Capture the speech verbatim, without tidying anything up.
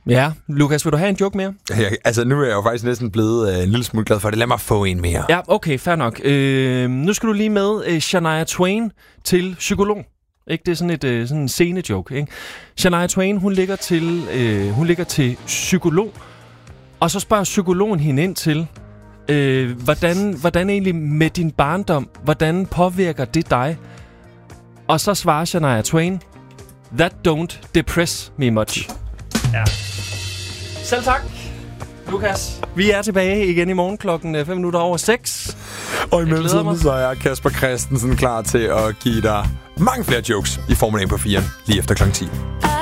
Ja, Lukas, vil du have en joke mere? Ja, altså, nu er jeg jo faktisk næsten blevet øh, en lille smule glad for det. Lad mig få en mere. Ja, okay, fair nok. Øh, nu skal du lige med øh, Shania Twain til psykolog. Ikke? Det er sådan, et, øh, sådan en scene-joke. Ikke? Shania Twain, hun ligger, til, øh, hun ligger til psykolog, og så spørger psykologen hende ind til, øh, hvordan, hvordan egentlig med din barndom, hvordan påvirker det dig? Og så svarer Shania Twain, that don't depress me much. Ja. Selv tak, Lukas. Vi er tilbage igen i morgen klokken fem minutter over seks. Og i mellemtiden så er Kasper Christensen klar til at give dig mange flere jokes i Formel en på fire lige efter klokken ti.